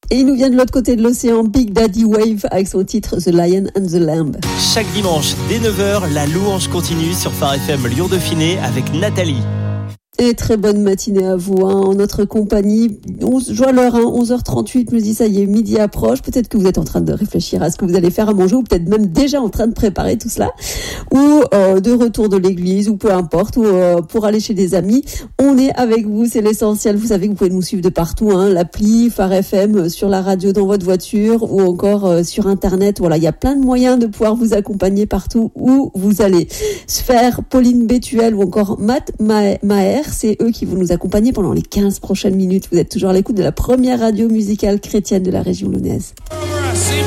Et il nous vient de l'autre côté de l'océan, Big Daddy Wave avec son titre The Lion and the Lamb. Chaque dimanche, dès 9h, la louange continue sur Phare FM Lyon-Dauphiné avec Nathalie. Et très bonne matinée à vous, en notre compagnie. Je vois l'heure, 11h38, je me dis ça y est, midi approche. Peut-être que vous êtes en train de réfléchir à ce que vous allez faire à manger, ou peut-être même déjà en train de préparer tout cela, ou de retour de l'église, ou peu importe, ou pour aller chez des amis. On est avec vous, c'est l'essentiel. Vous savez que vous pouvez nous suivre de partout, l'appli Phare FM, sur la radio dans votre voiture, ou encore sur Internet. Voilà, il y a plein de moyens de pouvoir vous accompagner partout où vous allez. Sphère, Pauline Bétuel ou encore Matt Maher, c'est eux qui vont nous accompagner pendant les 15 prochaines minutes. Vous êtes toujours à l'écoute de la première radio musicale chrétienne de la région lyonnaise.